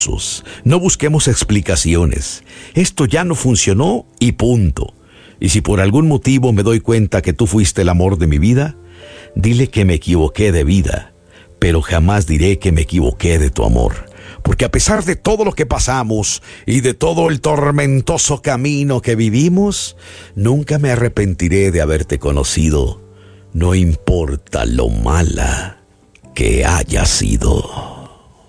No busquemos explicaciones. Esto ya no funcionó y punto. Y si por algún motivo me doy cuenta que tú fuiste el amor de mi vida, dile que me equivoqué de vida, pero jamás diré que me equivoqué de tu amor. Porque a pesar de todo lo que pasamos y de todo el tormentoso camino que vivimos, nunca me arrepentiré de haberte conocido, no importa lo mala que haya sido.